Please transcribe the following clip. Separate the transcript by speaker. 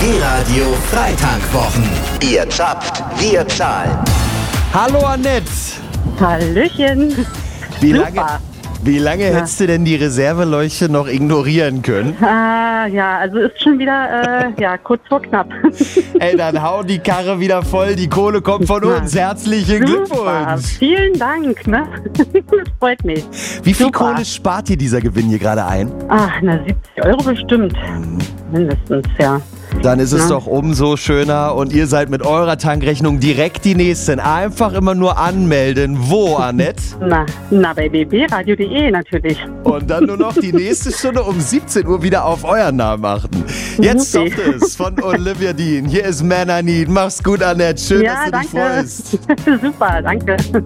Speaker 1: BB Radio Freitankwwochen. Ihr zapft, wir zahlen.
Speaker 2: Hallo Annette.
Speaker 3: Hallöchen.
Speaker 2: Wie lange hättest du denn die Reserveleuchte noch ignorieren können?
Speaker 3: Ja, also ist schon wieder kurz vor knapp.
Speaker 2: Ey, dann hau die Karre wieder voll, die Kohle kommt von uns. Herzlichen Glückwunsch.
Speaker 3: Vielen Dank, ne? Das freut mich.
Speaker 2: Wie viel
Speaker 3: Super.
Speaker 2: Kohle spart dir dieser Gewinn hier gerade ein?
Speaker 3: 70 Euro bestimmt. Mindestens, ja.
Speaker 2: Dann ist es doch umso schöner und ihr seid mit eurer Tankrechnung direkt die Nächsten. Einfach immer nur anmelden. Wo, Annette?
Speaker 3: Na, bei bbradio.de natürlich.
Speaker 2: Und dann nur noch die nächste Stunde um 17 Uhr wieder auf euren Namen achten. Jetzt
Speaker 3: Okay.
Speaker 2: kommt es von Olivia Dean. Hier ist Man I Need. Mach's gut, Annette. Schön, dass du dich freust.
Speaker 3: Super, danke.